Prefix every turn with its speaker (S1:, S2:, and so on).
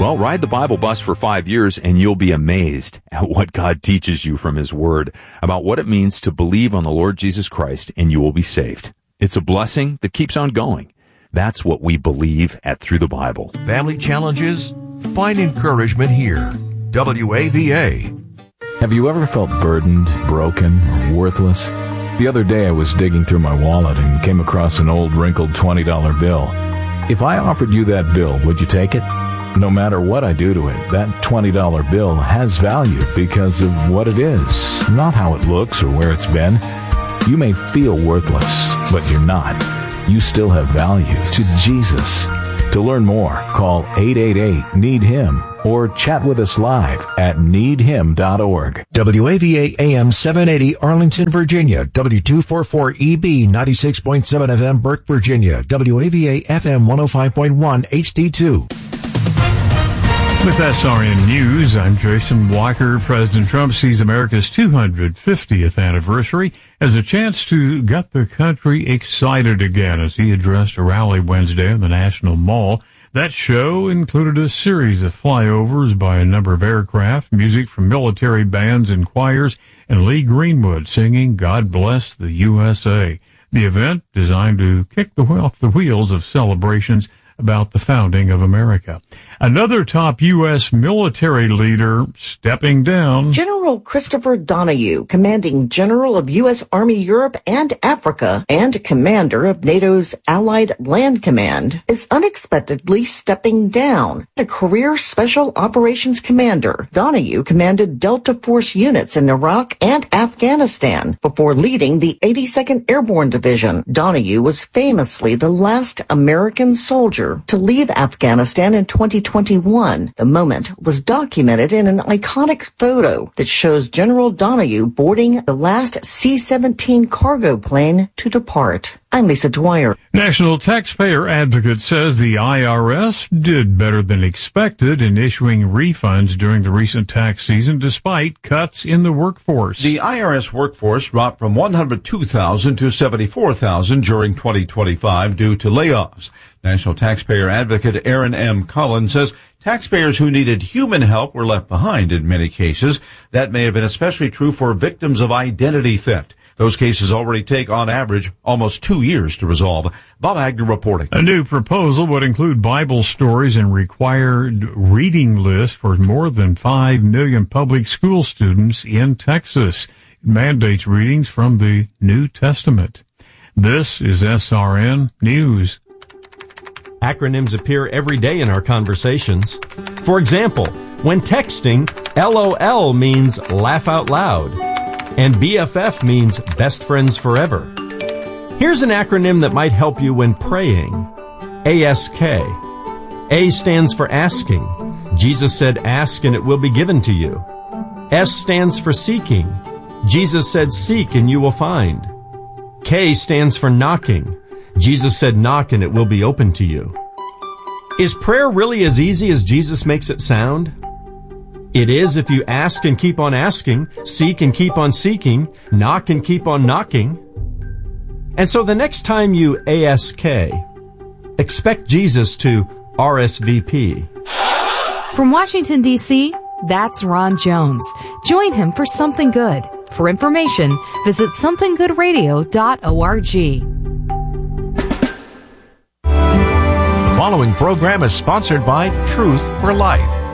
S1: Well, ride the Bible bus for 5 years and you'll be amazed at what God teaches you from His Word about what it means to believe on the Lord Jesus Christ and you will be saved. It's a blessing that keeps on going. That's what we believe at Through the Bible.
S2: Family challenges? Find encouragement here. WAVA.
S3: Have you ever felt burdened, broken, or worthless? The other day I was digging through my wallet and came across an old wrinkled $20 bill. If I offered you that bill, would you take it? No matter what I do to it, that $20 bill has value because of what it is, not how it looks or where it's been. You may feel worthless, but you're not. You still have value to Jesus. To learn more, call 888-NEED-HIM or chat with us live at needhim.org.
S2: WAVA AM 780 Arlington, Virginia. W244EB 96.7 FM Burke, Virginia. WAVA FM 105.1 HD2.
S4: With SRN News, I'm Jason Walker. President Trump sees America's 250th anniversary as a chance to get the country excited again as he addressed a rally Wednesday in the National Mall. That show included a series of flyovers by a number of aircraft, music from military bands and choirs, and Lee Greenwood singing God Bless the USA. The event designed to kick off the wheels of celebrations about the founding of America. Another top U.S. military leader stepping down.
S5: General Christopher Donahue, commanding general of U.S. Army Europe and Africa and commander of NATO's Allied Land Command, is unexpectedly stepping down. A career special operations commander, Donahue commanded Delta Force units in Iraq and Afghanistan before leading the 82nd Airborne Division. Donahue was famously the last American soldier to leave Afghanistan in 2021. The moment was documented in an iconic photo that shows General Donahue boarding the last C-17 cargo plane to depart. I'm Lisa Dwyer.
S4: National Taxpayer Advocate says the IRS did better than expected in issuing refunds during the recent tax season despite cuts in the workforce.
S6: The IRS workforce dropped from 102,000 to 74,000 during 2025 due to layoffs. National Taxpayer Advocate Aaron M. Cullen says taxpayers who needed human help were left behind in many cases. That may have been especially true for victims of identity theft. Those cases already take, on average, almost 2 years to resolve. Bob Agnew reporting.
S4: A new proposal would include Bible stories and required reading lists for more than 5 million public school students in Texas. It mandates readings from the New Testament. This is SRN News.
S7: Acronyms appear every day in our conversations. For example, when texting, LOL means laugh out loud, and BFF means best friends forever. Here's an acronym that might help you when praying. ASK. A stands for asking. Jesus said, ask and it will be given to you. S stands for seeking. Jesus said, seek and you will find. K stands for knocking. Jesus said, knock and it will be open to you. Is prayer really as easy as Jesus makes it sound? It is if you ask and keep on asking, seek and keep on seeking, knock and keep on knocking. And so the next time you ASK, expect Jesus to RSVP.
S8: From Washington, D.C., that's Ron Jones. Join him for Something Good. For information, visit somethinggoodradio.org.
S2: The following program is sponsored by Truth for Life.